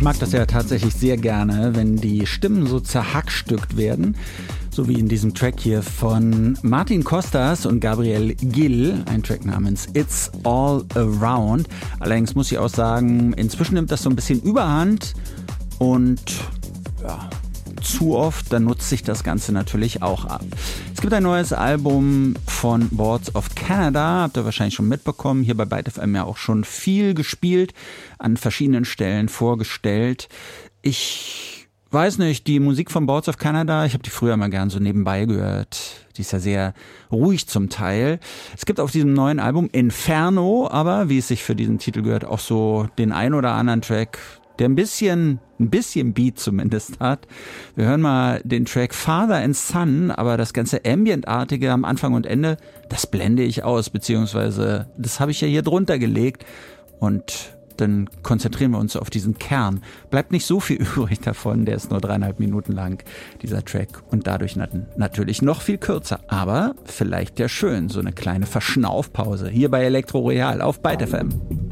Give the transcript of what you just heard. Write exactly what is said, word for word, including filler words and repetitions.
mag das ja tatsächlich sehr gerne, wenn die Stimmen so zerhackstückt werden. So wie in diesem Track hier von Martin Costas und Gabriel Gil, ein Track namens It's All Around. Allerdings muss ich auch sagen, inzwischen nimmt das so ein bisschen Überhand und ja, zu oft, dann nutzt sich das Ganze natürlich auch ab. Es gibt ein neues Album von Boards of Canada, habt ihr wahrscheinlich schon mitbekommen, hier bei Byte F M ja auch schon viel gespielt, an verschiedenen Stellen vorgestellt. Ich weiß nicht, die Musik von Boards of Canada, ich habe die früher mal gern so nebenbei gehört. Die ist ja sehr ruhig zum Teil. Es gibt auf diesem neuen Album Inferno, aber wie es sich für diesen Titel gehört, auch so den ein oder anderen Track, der ein bisschen, ein bisschen Beat zumindest hat. Wir hören mal den Track Father and Son, aber das ganze Ambient-artige am Anfang und Ende, das blende ich aus, beziehungsweise das habe ich ja hier drunter gelegt und dann konzentrieren wir uns auf diesen Kern. Bleibt nicht so viel übrig davon, der ist nur dreieinhalb Minuten lang, dieser Track, und dadurch nat- natürlich noch viel kürzer, aber vielleicht ja schön, so eine kleine Verschnaufpause hier bei Elektro Real auf Byte F M.